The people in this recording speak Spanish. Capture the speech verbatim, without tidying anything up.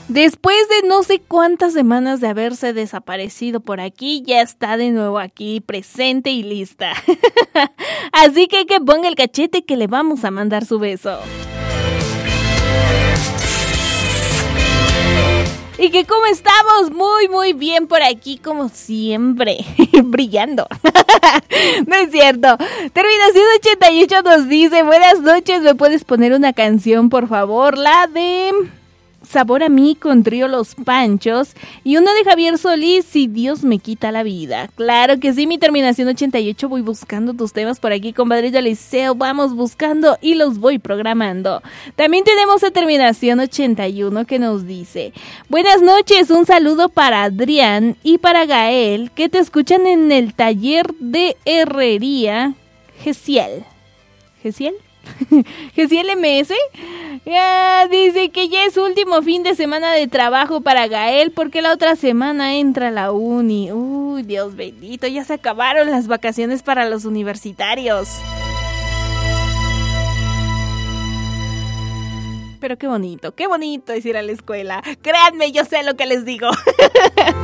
Después de no sé cuántas semanas de haberse desaparecido por aquí, ya está de nuevo aquí, presente y lista. Así que que ponga el cachete que le vamos a mandar su beso. Y que cómo estamos, muy muy bien por aquí como siempre, brillando. No es cierto. Terminación ochenta y ocho nos dice, buenas noches, ¿me puedes poner una canción por favor? La de Sabor a mí con Trío Los Panchos y una de Javier Solís, Si Dios me quita la vida. Claro que sí, mi terminación ochenta y ocho, voy buscando tus temas por aquí, compadrito Liceo, vamos buscando y los voy programando. También tenemos a terminación ochenta y uno que nos dice, buenas noches, un saludo para Adrián y para Gael, que te escuchan en el taller de herrería Gesiel. ¿Gesiel? Gesiel M S ya dice que ya es último fin de semana de trabajo para Gael porque la otra semana entra a la uni. Uy, Dios bendito, ya se acabaron las vacaciones para los universitarios. Pero qué bonito, qué bonito es ir a la escuela. Créanme, yo sé lo que les digo.